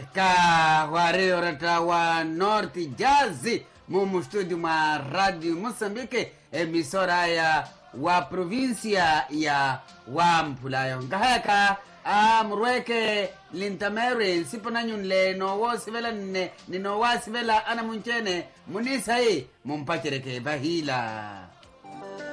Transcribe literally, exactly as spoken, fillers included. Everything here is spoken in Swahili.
ka ware orata wa North Jazz mu studio ma Radio Mozambique emisora ya wa provincia ya Wampulayo ngahaka amrweke lintamere siponanyun le no wasivela ne ni no wasivela ana munchene munisai mumpachireke bahila